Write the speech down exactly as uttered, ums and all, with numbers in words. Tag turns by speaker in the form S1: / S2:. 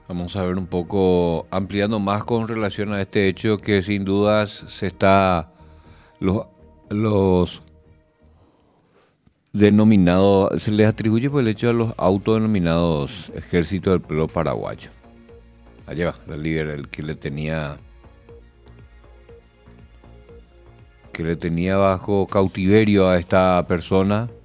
S1: Vamos a ver un poco, ampliando más con relación a este hecho que sin dudas se está, los, los denominados, se les atribuye por el hecho a los autodenominados Ejército del Pueblo Paraguayo. Allá va, la líder, el que le tenía, que le tenía bajo cautiverio a esta persona